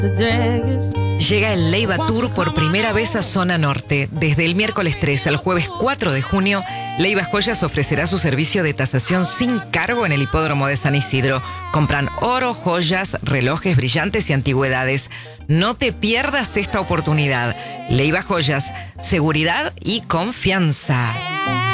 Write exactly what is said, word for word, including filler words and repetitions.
Llega el Leiva Tour por primera vez a Zona Norte. Desde el miércoles tres al jueves cuatro de junio, Leiva Joyas ofrecerá su servicio de tasación sin cargo en el hipódromo de San Isidro. Compran oro, joyas, relojes brillantes y antigüedades. No te pierdas esta oportunidad. Leiva Joyas, seguridad y confianza.